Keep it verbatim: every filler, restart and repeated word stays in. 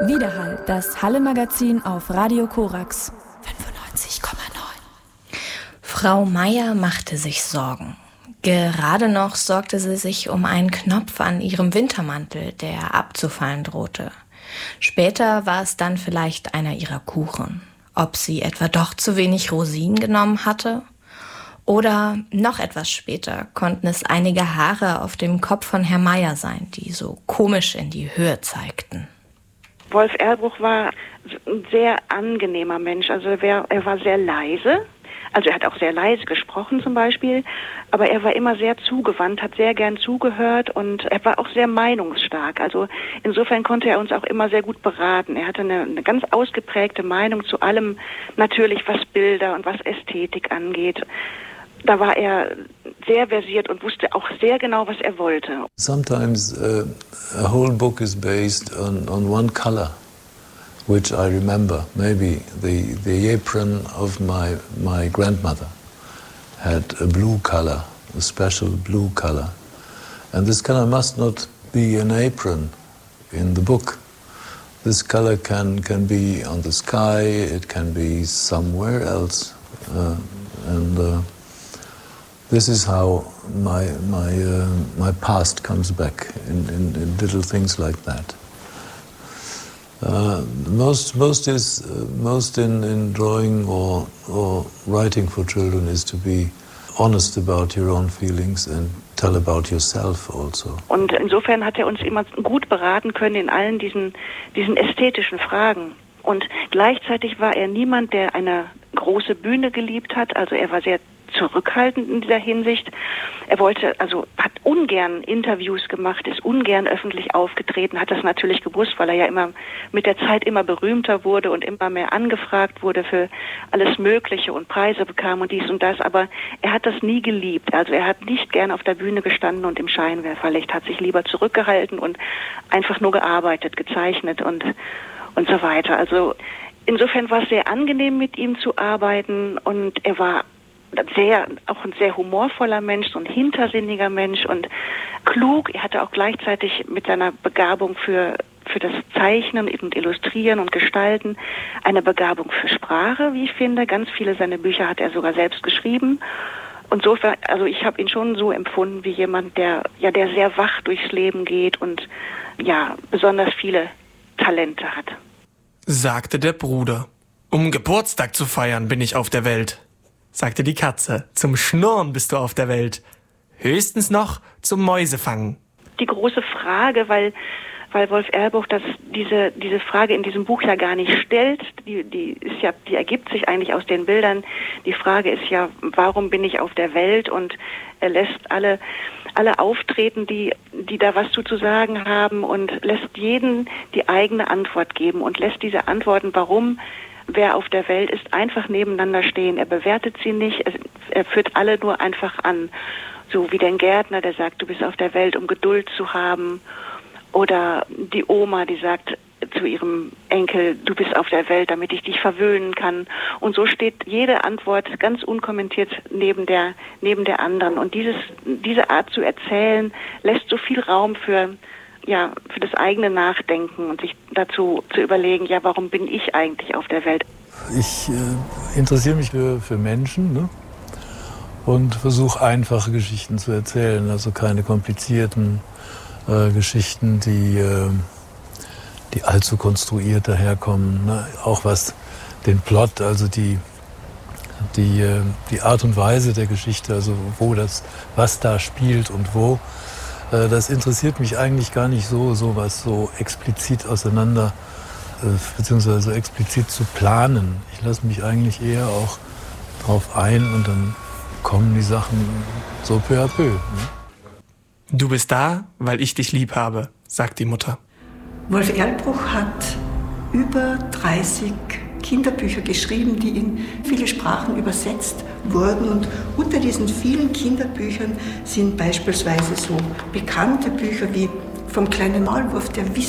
Widerhall, das Halle-Magazin auf Radio Korax fünfundneunzig Komma neun. Frau Meier machte sich Sorgen. Gerade noch sorgte sie sich um einen Knopf an ihrem Wintermantel, der abzufallen drohte. Später war es dann vielleicht einer ihrer Kuchen. Ob sie etwa doch zu wenig Rosinen genommen hatte? Oder noch etwas später konnten es einige Haare auf dem Kopf von Herrn Meier sein, die so komisch in die Höhe zeigten. Wolf Erlbruch war ein sehr angenehmer Mensch. Also er, er war sehr leise. Also er hat auch sehr leise gesprochen zum Beispiel. Aber er war immer sehr zugewandt, hat sehr gern zugehört und er war auch sehr meinungsstark. Also insofern konnte er uns auch immer sehr gut beraten. Er hatte eine, eine ganz ausgeprägte Meinung zu allem, natürlich was Bilder und was Ästhetik angeht. Da war er sehr versiert und wusste auch sehr genau, was er wollte. Sometimes uh, a whole book is based on, on one color, which I remember. Maybe the, the apron of my, my grandmother had a blue color, a special blue color. And this color must not be an apron in the book. This color can, can be on the sky, it can be somewhere else. Uh, and uh, This is how my my uh, my past comes back in, in, in little things like that. Uh, most most is uh, most in, in drawing or or writing for children is to be honest about your own feelings and tell about yourself also. Und insofern hat er uns immer gut beraten können in allen diesen diesen ästhetischen Fragen. Und gleichzeitig war er niemand, der eine große Bühne geliebt hat. Also er war sehr zurückhaltend in dieser Hinsicht. Er wollte, also hat ungern Interviews gemacht, ist ungern öffentlich aufgetreten, hat das natürlich gewusst, weil er ja immer mit der Zeit immer berühmter wurde und immer mehr angefragt wurde für alles Mögliche und Preise bekam und dies und das, aber er hat das nie geliebt. Also er hat nicht gern auf der Bühne gestanden und im Scheinwerferlicht, hat sich lieber zurückgehalten und einfach nur gearbeitet, gezeichnet und und so weiter. Also insofern war es sehr angenehm, mit ihm zu arbeiten und er war sehr, auch ein sehr humorvoller Mensch, so ein hintersinniger Mensch und klug. Er hatte auch gleichzeitig mit seiner Begabung für, für das Zeichnen und Illustrieren und Gestalten eine Begabung für Sprache, wie ich finde. Ganz viele seiner Bücher hat er sogar selbst geschrieben. Und so, also ich habe ihn schon so empfunden wie jemand, der, ja, der sehr wach durchs Leben geht und, ja, besonders viele Talente hat. Sagte der Bruder. Um Geburtstag zu feiern bin ich auf der Welt. Sagte die Katze, zum Schnurren bist du auf der Welt. Höchstens noch zum Mäusefangen. Die große Frage, weil, weil Wolf Erlbruch das, diese, diese Frage in diesem Buch ja gar nicht stellt, die, die ist ja, die ergibt sich eigentlich aus den Bildern. Die Frage ist ja, warum bin ich auf der Welt? Und er lässt alle, alle auftreten, die, die da was zu, zu sagen haben und lässt jeden die eigene Antwort geben und lässt diese Antworten, warum wer auf der Welt ist, einfach nebeneinander stehen. Er bewertet sie nicht, er führt alle nur einfach an. So wie den Gärtner, der sagt, du bist auf der Welt, um Geduld zu haben. Oder die Oma, die sagt zu ihrem Enkel, du bist auf der Welt, damit ich dich verwöhnen kann. Und so steht jede Antwort ganz unkommentiert neben der, neben der anderen. Und dieses, diese Art zu erzählen, lässt so viel Raum für ja, für das eigene Nachdenken und sich dazu zu überlegen, ja, warum bin ich eigentlich auf der Welt? Ich äh, interessiere mich für, für Menschen, ne? Und versuche einfache Geschichten zu erzählen, also keine komplizierten äh, Geschichten, die, äh, die allzu konstruiert daherkommen. Ne? Auch was den Plot, also die, die, äh, die Art und Weise der Geschichte, also wo das, was da spielt und wo. Das interessiert mich eigentlich gar nicht so, sowas so explizit auseinander, beziehungsweise so explizit zu planen. Ich lasse mich eigentlich eher auch drauf ein und dann kommen die Sachen so peu à peu. Ne? Du bist da, weil ich dich lieb habe, sagt die Mutter. Wolf Erlbruch hat über dreißig Kinderbücher geschrieben, die in viele Sprachen übersetzt wurden. Und unter diesen vielen Kinderbüchern sind beispielsweise so bekannte Bücher wie Vom kleinen Maulwurf, der